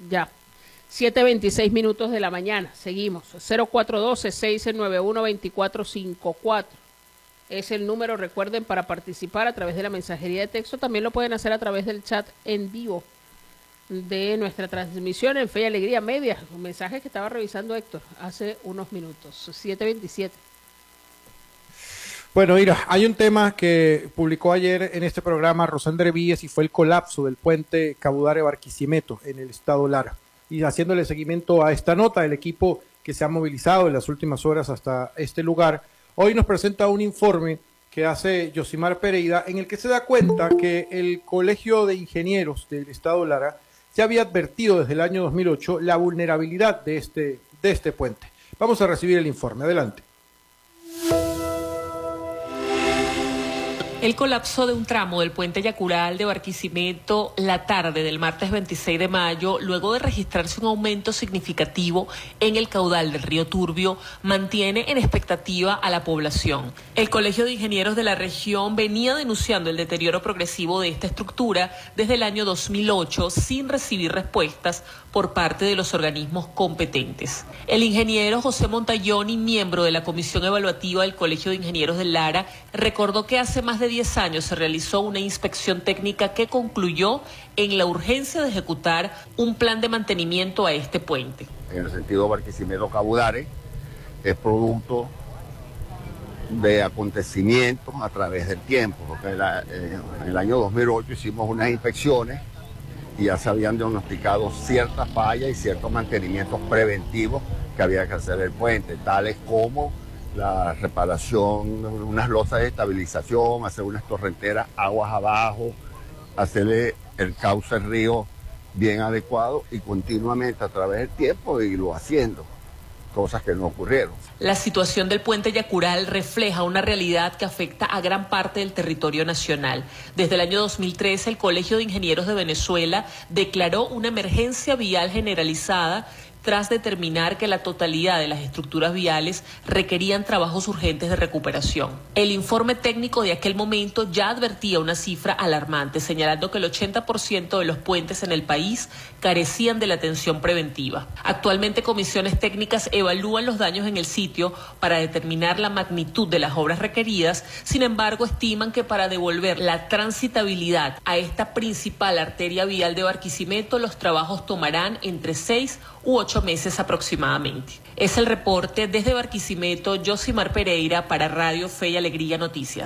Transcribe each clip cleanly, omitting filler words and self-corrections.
Ya. 7:26 de la mañana. Seguimos. 0412-691-2454. Es el número, recuerden, para participar a través de la mensajería de texto. También lo pueden hacer a través del chat en vivo de nuestra transmisión en Fe y Alegría Media. Un mensaje que estaba revisando Héctor hace unos minutos. 7:27. Bueno, mira, hay un tema que publicó ayer en este programa Rosandre Víez y fue el colapso del puente Cabudare-Barquisimeto en el estado Lara. Y haciéndole seguimiento a esta nota, el equipo que se ha movilizado en las últimas horas hasta este lugar, hoy nos presenta un informe que hace Yosimar Pereira, en el que se da cuenta que el Colegio de Ingenieros del estado Lara ya había advertido desde el año 2008 la vulnerabilidad de este puente. Vamos a recibir el informe. Adelante. El colapso de un tramo del puente Yacural de Barquisimeto la tarde del martes 26 de mayo, luego de registrarse un aumento significativo en el caudal del río Turbio, mantiene en expectativa a la población. El Colegio de Ingenieros de la región venía denunciando el deterioro progresivo de esta estructura desde el año 2008 sin recibir respuestas por parte de los organismos competentes. El ingeniero José Montalloni, miembro de la Comisión Evaluativa del Colegio de Ingenieros de Lara, recordó que hace más de 10 años se realizó una inspección técnica que concluyó en la urgencia de ejecutar un plan de mantenimiento a este puente. En el sentido Barquisimeto-Cabudare es producto de acontecimientos a través del tiempo, porque en el año 2008 hicimos unas inspecciones y ya se habían diagnosticado ciertas fallas y ciertos mantenimientos preventivos que había que hacer el puente, tales como la reparación, unas losas de estabilización, hacer unas torrenteras aguas abajo, hacerle el cauce del río bien adecuado y continuamente a través del tiempo irlo haciendo, cosas que no ocurrieron. La situación del puente Yacural refleja una realidad que afecta a gran parte del territorio nacional. Desde el año 2013, el Colegio de Ingenieros de Venezuela declaró una emergencia vial generalizada tras determinar que la totalidad de las estructuras viales requerían trabajos urgentes de recuperación. El informe técnico de aquel momento ya advertía una cifra alarmante, señalando que el 80% de los puentes en el país carecían de la atención preventiva. Actualmente, comisiones técnicas evalúan los daños en el sitio para determinar la magnitud de las obras requeridas. Sin embargo, estiman que para devolver la transitabilidad a esta principal arteria vial de Barquisimeto, los trabajos tomarán entre 6 u 8 meses aproximadamente. Es el reporte desde Barquisimeto, Yosimar Pereira para Radio Fe y Alegría Noticias.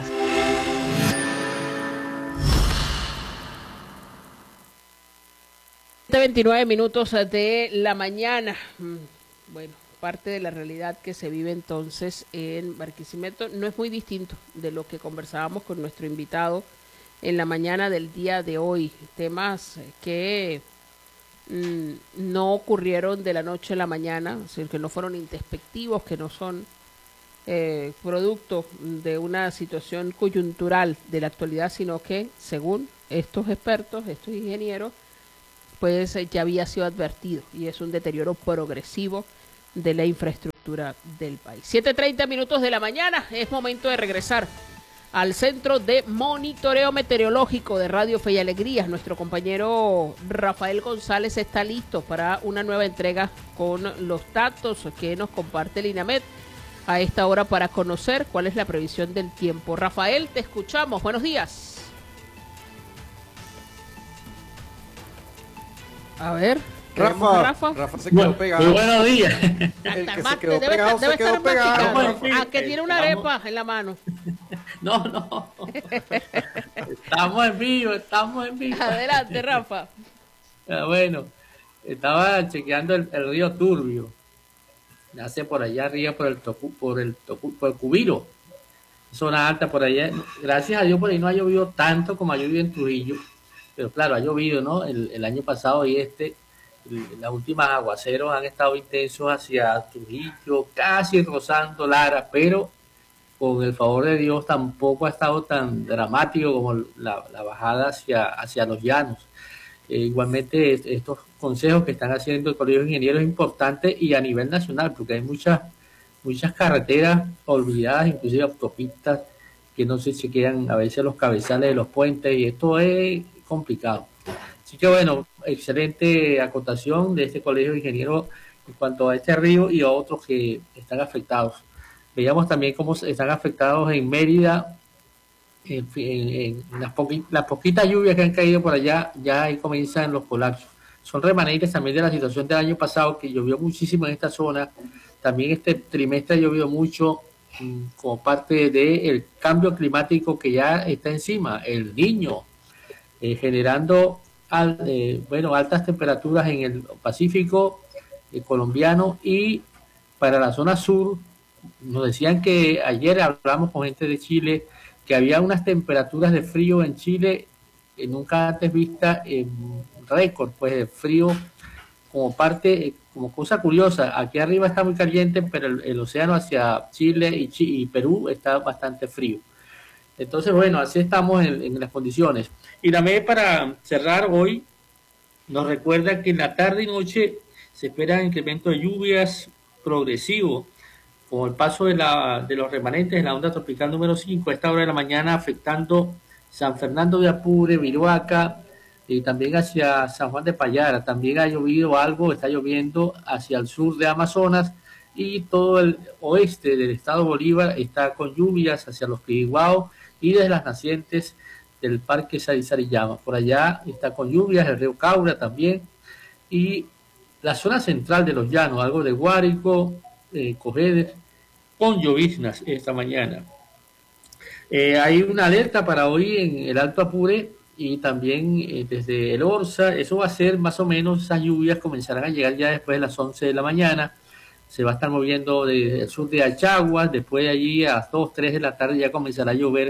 De 29 de la mañana. Bueno, parte de la realidad que se vive entonces en Barquisimeto no es muy distinto de lo que conversábamos con nuestro invitado en la mañana del día de hoy. Temas que no ocurrieron de la noche a la mañana, es decir, que no fueron introspectivos, que no son producto de una situación coyuntural de la actualidad, sino que, según estos expertos, estos ingenieros, pues ya había sido advertido y es un deterioro progresivo de la infraestructura del país. 7:30 de la mañana, es momento de regresar al Centro de Monitoreo Meteorológico de Radio Fe y Alegría. Nuestro compañero Rafael González está listo para una nueva entrega con los datos que nos comparte el INAMET a esta hora para conocer cuál es la previsión del tiempo. Rafael, te escuchamos. Buenos días. A ver. Rafa se quedó pegado. Muy buenos días. El que se quedó pegado se quedó pegado. Que tiene una arepa en la mano. No. Estamos en vivo. Adelante, Rafa. Bueno, estaba chequeando el río Turbio. Nace por allá arriba por el Cubiro. Zona alta por allá. Gracias a Dios por ahí no ha llovido tanto como ha llovido en Trujillo. Pero claro, ha llovido, ¿no? El año pasado y las últimas aguaceros han estado intensos hacia Trujillo, casi rozando Lara, pero con el favor de Dios tampoco ha estado tan dramático como la bajada hacia los llanos. Igualmente estos consejos que están haciendo el Colegio de Ingenieros es importante y a nivel nacional, porque hay muchas carreteras olvidadas, inclusive autopistas que no se chequean a veces los cabezales de los puentes y esto es complicado. Así que bueno, excelente acotación de este Colegio de Ingenieros en cuanto a este río y a otros que están afectados. Veíamos también cómo están afectados en Mérida, en las poquitas lluvias que han caído por allá, ya ahí comienzan los colapsos. Son remanentes también de la situación del año pasado, que llovió muchísimo en esta zona. También este trimestre ha llovido mucho como parte del cambio climático que ya está encima, el Niño, generando altas temperaturas en el Pacífico colombiano y para la zona sur. Nos decían que ayer hablamos con gente de Chile que había unas temperaturas de frío en Chile nunca antes vista, récord pues de frío como cosa curiosa. Aquí arriba está muy caliente, pero el océano hacia Chile y Perú está bastante frío. Entonces, bueno, así estamos en las condiciones. Y también para cerrar hoy, nos recuerda que en la tarde y noche se espera incremento de lluvias progresivo, con el paso de los remanentes de la onda tropical número 5 a esta hora de la mañana, afectando San Fernando de Apure, Viroaca, y también hacia San Juan de Payara. También ha llovido algo, está lloviendo hacia el sur de Amazonas, y todo el oeste del estado Bolívar está con lluvias hacia los Piriguao y desde las nacientes del Parque Sarizariyama. Por allá está con lluvias el río Caura también, y la zona central de los llanos, algo de Guárico, Cojedes, con lloviznas esta mañana. Hay una alerta para hoy en el Alto Apure y también desde el Orza. Eso va a ser más o menos, esas lluvias comenzarán a llegar ya después de las 11 de la mañana. Se va a estar moviendo desde el sur de Achaguas, después de allí a las 2, 3 de la tarde ya comenzará a llover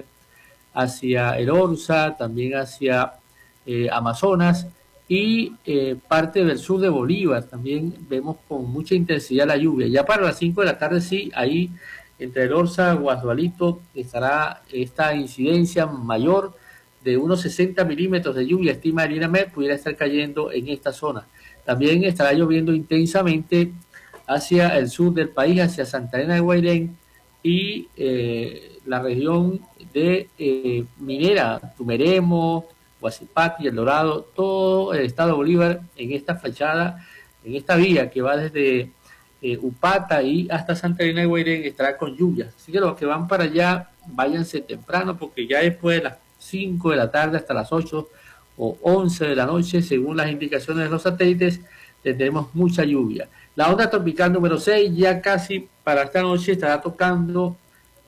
hacia el Orza, también hacia Amazonas y parte del sur de Bolívar. También vemos con mucha intensidad la lluvia. Ya para las 5 de la tarde sí, ahí entre el Orza, Guasdualito, estará esta incidencia mayor de unos 60 milímetros de lluvia, estima el INAMED, pudiera estar cayendo en esta zona. También estará lloviendo intensamente hacia el sur del país, hacia Santa Elena de Guairén y la región de Minera, Tumeremo, Guasipati, El Dorado, todo el estado de Bolívar en esta fachada, en esta vía que va desde Upata y hasta Santa Elena de Guairén estará con lluvias. Así que los que van para allá, váyanse temprano, porque ya después de las 5 de la tarde hasta las 8 o 11 de la noche, según las indicaciones de los satélites, tendremos mucha lluvia. La onda tropical número 6 ya casi para esta noche estará tocando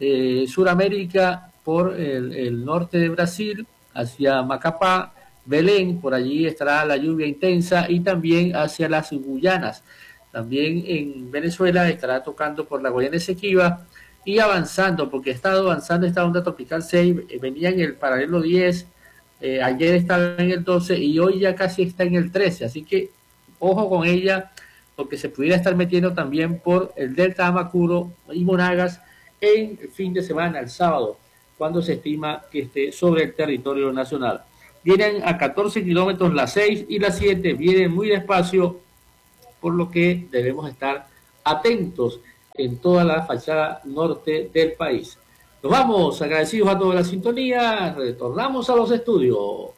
Suramérica por el norte de Brasil, hacia Macapá, Belén, por allí estará la lluvia intensa, y también hacia las Guyanas. También en Venezuela estará tocando por la Guayana Esequiba y avanzando, porque ha estado avanzando esta onda tropical 6, venía en el paralelo 10, ayer estaba en el 12 y hoy ya casi está en el 13, así que ojo con ella, porque se pudiera estar metiendo también por el delta de Amacuro y Monagas en el fin de semana, el sábado, cuando se estima que esté sobre el territorio nacional. Vienen a 14 kilómetros las 6 y las 7, vienen muy despacio, por lo que debemos estar atentos en toda la fachada norte del país. Nos vamos, agradecidos a toda la sintonía, retornamos a los estudios.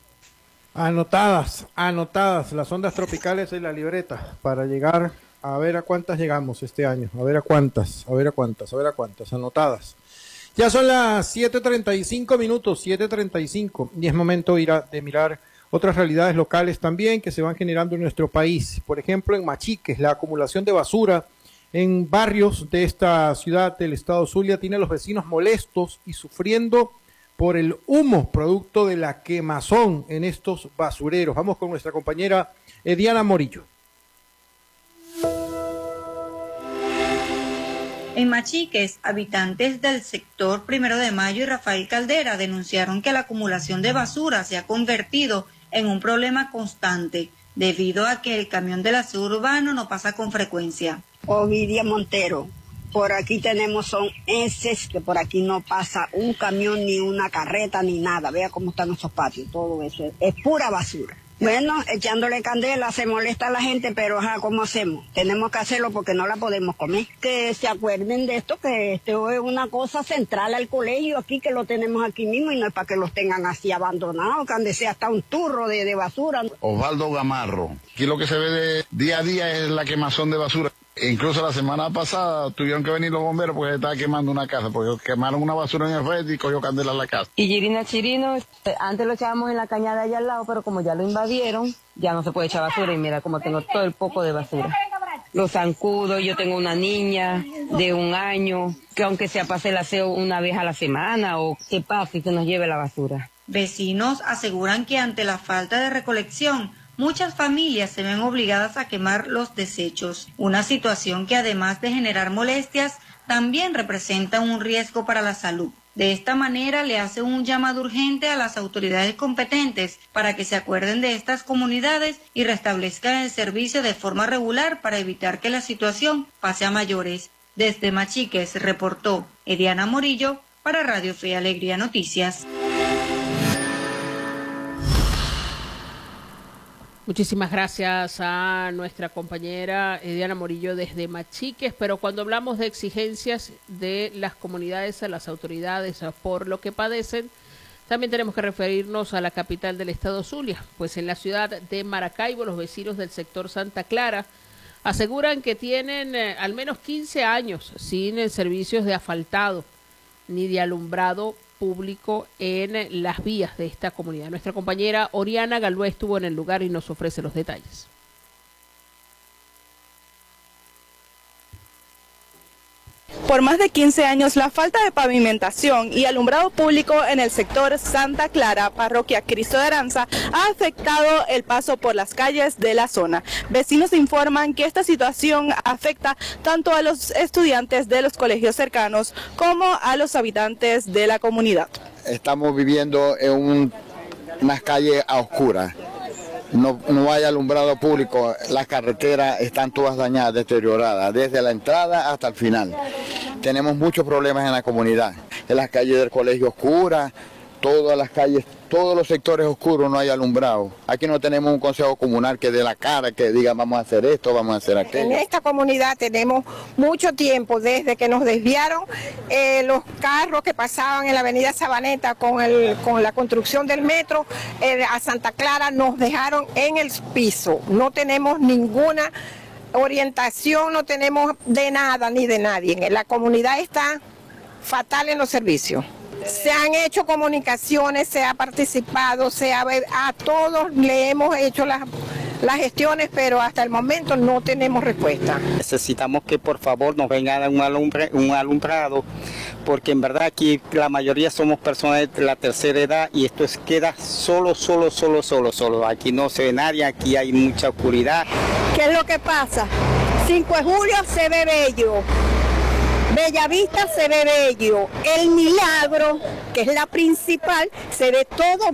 Anotadas las ondas tropicales en la libreta para llegar a ver a cuántas llegamos este año, a ver a cuántas, anotadas. Ya son las 7:35 minutos, 7:35, y es momento de mirar otras realidades locales también que se van generando en nuestro país. Por ejemplo, en Machiques, la acumulación de basura en barrios de esta ciudad del estado Zulia tiene a los vecinos molestos y sufriendo por el humo producto de la quemazón en estos basureros. Vamos con nuestra compañera Diana Morillo. En Machiques, habitantes del sector 1 de Mayo y Rafael Caldera denunciaron que la acumulación de basura se ha convertido en un problema constante debido a que el camión del aseo urbano no pasa con frecuencia. Ovidia Montero, por aquí tenemos son heces, que por aquí no pasa un camión, ni una carreta, ni nada. Vea cómo están esos patios, todo eso es pura basura. Bueno, echándole candela se molesta a la gente, pero ajá, ¿cómo hacemos? Tenemos que hacerlo porque no la podemos comer. Que se acuerden de esto, que esto es una cosa central al colegio aquí, que lo tenemos aquí mismo y no es para que los tengan así abandonados, que ande sea hasta un turro de basura. Osvaldo Gamarro. Aquí lo que se ve de día a día es la quemazón de basura. Incluso la semana pasada tuvieron que venir los bomberos porque se estaba quemando una casa, porque quemaron una basura en el frente y cogió candela a la casa. Y Girina Chirino, antes lo echábamos en la cañada allá al lado, pero como ya lo invadieron, ya no se puede echar basura y mira cómo tengo todo el poco de basura. Los zancudos, yo tengo una niña de 1 año, que aunque sea pase el aseo una vez a la semana o que pase y que nos lleve la basura. Vecinos aseguran que ante la falta de recolección, muchas familias se ven obligadas a quemar los desechos, una situación que además de generar molestias, también representa un riesgo para la salud. De esta manera le hace un llamado urgente a las autoridades competentes para que se acuerden de estas comunidades y restablezcan el servicio de forma regular para evitar que la situación pase a mayores. Desde Machiques reportó Ediana Morillo para Radio Fe y Alegría Noticias. Muchísimas gracias a nuestra compañera Ediana Morillo desde Machiques, pero cuando hablamos de exigencias de las comunidades a las autoridades por lo que padecen, también tenemos que referirnos a la capital del estado Zulia, pues en la ciudad de Maracaibo los vecinos del sector Santa Clara aseguran que tienen al menos 15 años sin servicios de asfaltado ni de alumbrado público en las vías de esta comunidad. Nuestra compañera Oriana Galvez estuvo en el lugar y nos ofrece los detalles. Por más de 15 años, la falta de pavimentación y alumbrado público en el sector Santa Clara, parroquia Cristo de Aranza, ha afectado el paso por las calles de la zona. Vecinos informan que esta situación afecta tanto a los estudiantes de los colegios cercanos como a los habitantes de la comunidad. Estamos viviendo en unas calles a oscuras. No hay alumbrado público, las carreteras están todas dañadas, deterioradas, desde la entrada hasta el final. Tenemos muchos problemas en la comunidad, en las calles del colegio oscuras, todas las calles, todos los sectores oscuros no hay alumbrado. Aquí no tenemos un consejo comunal que dé la cara, que diga vamos a hacer esto, vamos a hacer aquello. En esta comunidad tenemos mucho tiempo, desde que nos desviaron los carros que pasaban en la avenida Sabaneta con la construcción del metro a Santa Clara, nos dejaron en el piso. No tenemos ninguna orientación, no tenemos de nada ni de nadie. La comunidad está fatal en los servicios. Se han hecho comunicaciones, se ha participado, a todos le hemos hecho las gestiones, pero hasta el momento no tenemos respuesta. Necesitamos que por favor nos venga a dar un alumbrado, porque en verdad aquí la mayoría somos personas de la tercera edad y esto queda solo. Aquí no se ve nadie, aquí hay mucha oscuridad. ¿Qué es lo que pasa? 5 de julio se ve bello. Bellavista se ve bello, El Milagro, que es la principal, se ve todo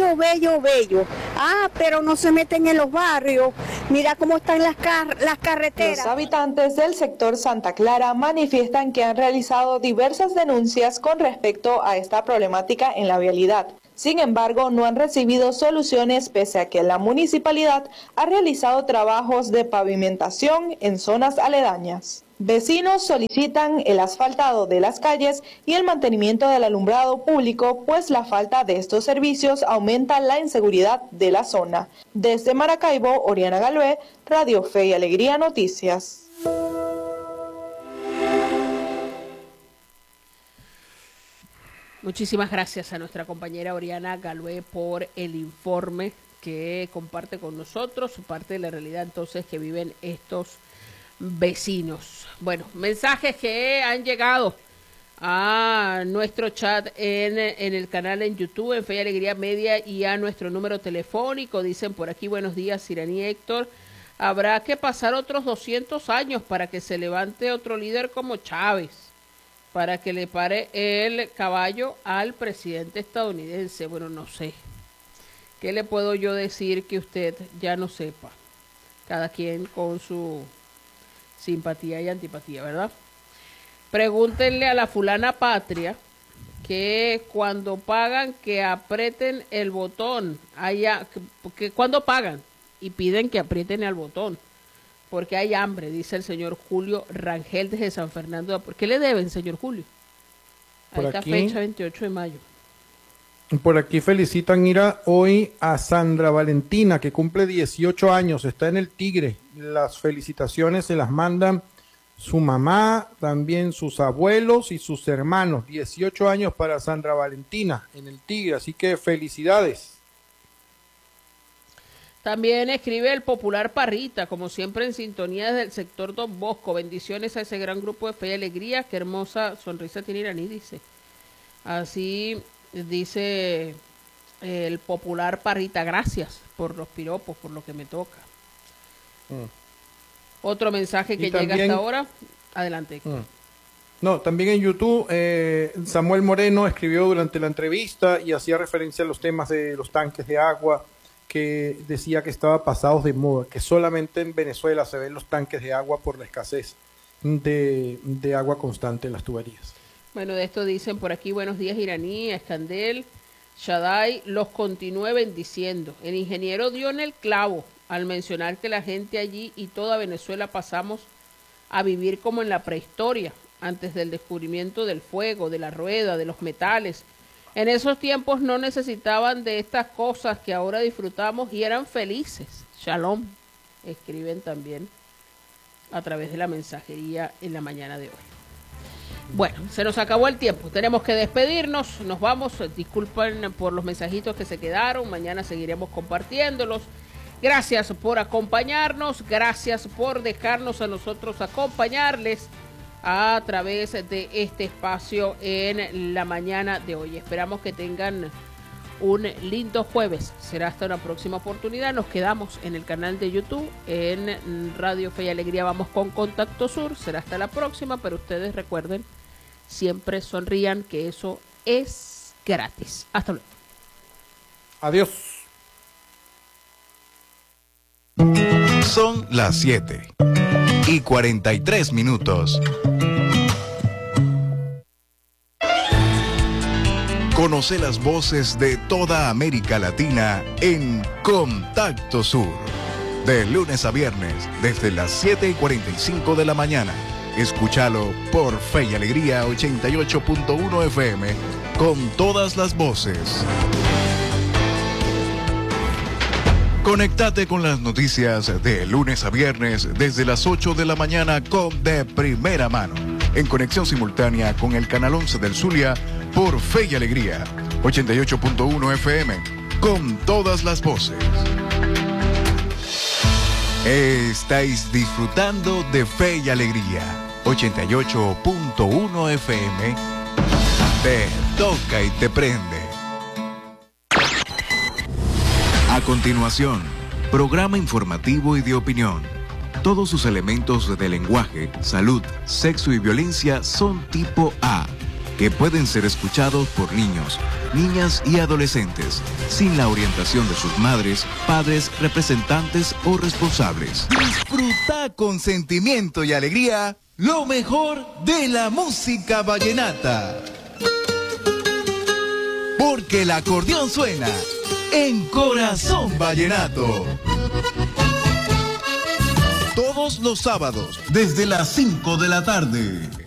bello. Pero no se meten en los barrios, mira cómo están las carreteras. Los habitantes del sector Santa Clara manifiestan que han realizado diversas denuncias con respecto a esta problemática en la vialidad. Sin embargo, no han recibido soluciones pese a que la municipalidad ha realizado trabajos de pavimentación en zonas aledañas. Vecinos solicitan el asfaltado de las calles y el mantenimiento del alumbrado público, pues la falta de estos servicios aumenta la inseguridad de la zona. Desde Maracaibo, Oriana Galvez, Radio Fe y Alegría Noticias. Muchísimas gracias a nuestra compañera Oriana Galvez por el informe que comparte con nosotros, parte de la realidad entonces que viven estos vecinos. Bueno, mensajes que han llegado a nuestro chat en el canal en YouTube, en Fe y Alegría Media, y a nuestro número telefónico. Dicen por aquí, buenos días, Irani Héctor. Habrá que pasar otros 200 años para que se levante otro líder como Chávez, para que le pare el caballo al presidente estadounidense. Bueno, no sé. ¿Qué le puedo yo decir que usted ya no sepa? Cada quien con su simpatía y antipatía, ¿verdad? Pregúntenle a la fulana patria que cuando pagan que aprieten el botón, que cuando pagan y piden que aprieten el botón, porque hay hambre, dice el señor Julio Rangel desde San Fernando. ¿Por qué le deben, señor Julio? A esta fecha, 28 de mayo. Por aquí felicitan, Ira, hoy a Sandra Valentina, que cumple 18 años, está en el Tigre. Las felicitaciones se las mandan su mamá, también sus abuelos y sus hermanos. 18 años para Sandra Valentina en el Tigre, así que felicidades. También escribe el popular Parrita, como siempre en sintonía desde el sector Don Bosco. Bendiciones a ese gran grupo de fe y alegría. Qué hermosa sonrisa tiene Iraní, dice. Así dice el popular Parrita. Gracias por los piropos, por lo que me toca. Otro mensaje que llega hasta ahora. Adelante. No, también en YouTube, Samuel Moreno escribió durante la entrevista y hacía referencia a los temas de los tanques de agua, que decía que estaba pasados de moda, que solamente en Venezuela se ven los tanques de agua por la escasez de agua constante en las tuberías. Bueno, de esto dicen por aquí, buenos días Iraní, Escandel, Shaddai, los continúe bendiciendo. El ingeniero dio en el clavo al mencionar que la gente allí y toda Venezuela pasamos a vivir como en la prehistoria, antes del descubrimiento del fuego, de la rueda, de los metales. En esos tiempos no necesitaban de estas cosas que ahora disfrutamos y eran felices. Shalom, escriben también a través de la mensajería en la mañana de hoy. Bueno, se nos acabó el tiempo, tenemos que despedirnos, nos vamos, disculpen por los mensajitos que se quedaron, mañana seguiremos compartiéndolos. Gracias por acompañarnos, gracias por dejarnos a nosotros acompañarles a través de este espacio en la mañana de hoy. Esperamos que tengan un lindo jueves. Será hasta una próxima oportunidad. Nos quedamos en el canal de YouTube, en Radio Fe y Alegría. Vamos con Contacto Sur. Será hasta la próxima, pero ustedes recuerden, siempre sonrían, que eso es gratis. Hasta luego. Adiós. Son las 7:43. Conoce las voces de toda América Latina en Contacto Sur. De lunes a viernes, desde las 7:45 de la mañana. Escúchalo por Fe y Alegría 88.1 FM, con todas las voces. Conéctate con las noticias de lunes a viernes desde las 8 de la mañana con De Primera Mano, en conexión simultánea con el canal 11 del Zulia por Fe y Alegría 88.1 FM, con todas las voces. Estáis disfrutando de Fe y Alegría 88.1 FM. Te toca y te prende. A continuación, programa informativo y de opinión. Todos sus elementos de lenguaje, salud, sexo y violencia son tipo A, que pueden ser escuchados por niños, niñas y adolescentes, sin la orientación de sus madres, padres, representantes o responsables. Disfruta con sentimiento y alegría lo mejor de la música vallenata. Porque el acordeón suena en Corazón Vallenato. Todos los sábados, desde las 5 de la tarde.